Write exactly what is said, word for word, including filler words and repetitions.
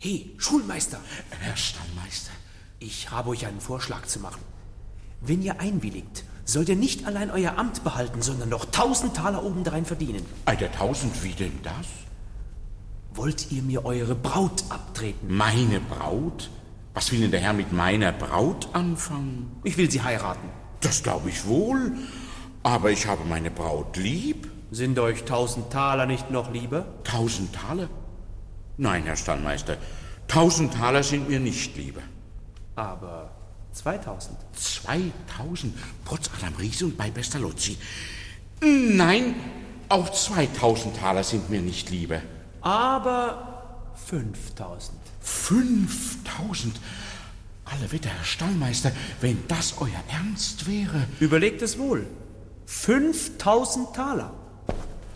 Hey, Schulmeister! Herr Stallmeister. Ich habe euch einen Vorschlag zu machen. Wenn ihr einwilligt, sollt ihr nicht allein euer Amt behalten, sondern noch tausend Taler obendrein verdienen. Alter, tausend, wie denn das? Wollt ihr mir eure Braut abtreten? Meine Braut? Was will denn der Herr mit meiner Braut anfangen? Ich will sie heiraten. Das glaube ich wohl. Aber ich habe meine Braut lieb. Sind euch tausend Taler nicht noch lieber? Tausend Taler? Nein, Herr Stallmeister, tausend Taler sind mir nicht lieber. Aber zweitausend. Zweitausend? Trotz Adam Riese und bei Pestalozzi. Nein, auch zweitausend Taler sind mir nicht lieber. Aber fünftausend. Fünftausend? Alle Wetter, Herr Stallmeister, wenn das euer Ernst wäre. Überlegt es wohl. Fünftausend Taler.